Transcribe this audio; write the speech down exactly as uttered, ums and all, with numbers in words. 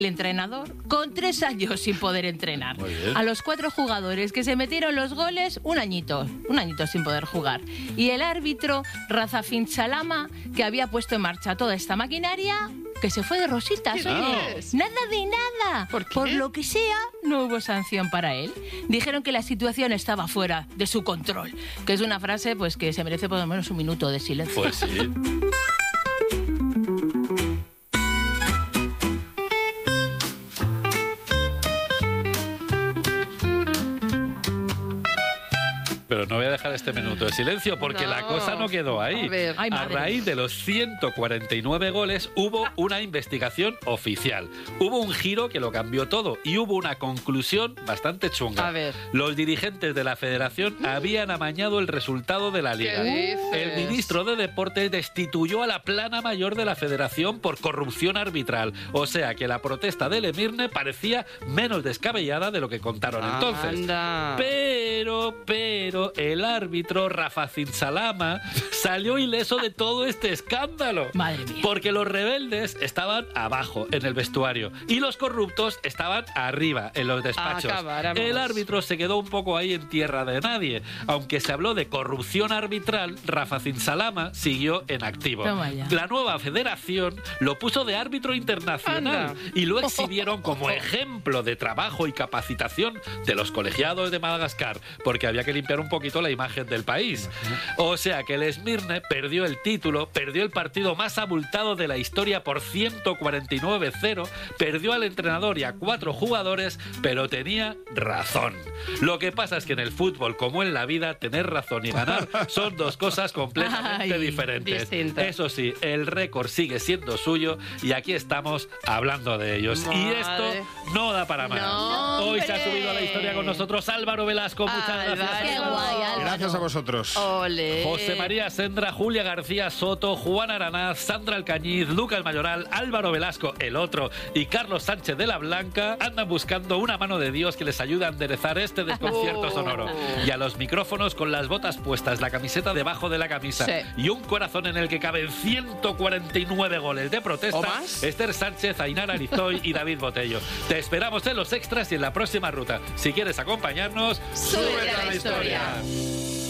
el entrenador, con tres años sin poder entrenar. A los cuatro jugadores que se metieron los goles, un añito, un añito sin poder jugar. Y el árbitro, Razafin Salama, que había puesto en marcha toda esta maquinaria, que se fue de rositas, oye. Nada de nada. ¿Por qué? Por lo que sea, no hubo sanción para él. Dijeron que la situación estaba fuera de su control. Que es una frase pues que se merece por lo menos un minuto de silencio. Pues sí. Pero no voy a dejar este minuto de silencio porque no. la cosa no quedó ahí. A ver. Ay, a raíz de los ciento cuarenta y nueve goles hubo una investigación oficial. Hubo un giro que lo cambió todo y hubo una conclusión bastante chunga. A ver. Los dirigentes de la federación habían amañado el resultado de la liga. ¿Qué dices? El ministro de Deportes destituyó a la plana mayor de la federación por corrupción arbitral. O sea que la protesta del Emirne parecía menos descabellada de lo que contaron entonces. Anda. Pero, pero, el árbitro Razafin Salama salió ileso de todo este escándalo. Madre mía. Porque los rebeldes estaban abajo, en el vestuario, y los corruptos estaban arriba, en los despachos. Acabáramos. El árbitro se quedó un poco ahí en tierra de nadie. Aunque se habló de corrupción arbitral, Razafin Salama siguió en activo. Toma ya. La nueva federación lo puso de árbitro internacional Anda. y lo exhibieron como ejemplo de trabajo y capacitación de los colegiados de Madagascar, porque había que limpiar un poquito la imagen del país. O sea que el Esmirne perdió el título, perdió el partido más abultado de la historia por ciento cuarenta y nueve a cero, perdió al entrenador y a cuatro jugadores, pero tenía razón. Lo que pasa es que en el fútbol, como en la vida, tener razón y ganar son dos cosas completamente Ay, diferentes. distintas. Eso sí, el récord sigue siendo suyo y aquí estamos hablando de ellos. Y Madre. esto no da para más. No, Hoy se ha hombre. subido a la historia con nosotros Álvaro Velasco. Muchas Álvaro. gracias. Qué guay, Álvaro. Gracias a vosotros. Ole. José María Sendra, Julia García Soto, Juan Aranaz, Sandra Alcañiz, Lucas Mayoral, Álvaro Velasco, el otro, y Carlos Sánchez de la Blanca andan buscando una mano de Dios que les ayude a enderezar este desconcierto Oh. sonoro. Y a los micrófonos con las botas puestas, la camiseta debajo de la camisa Sí. y un corazón en el que caben ciento cuarenta y nueve goles de protesta, ¿O más? Esther Sánchez, Ainara Arizoy y David Botello. Te esperamos en los extras y en la próxima ruta. Si quieres acompañarnos, Súbete a la historia.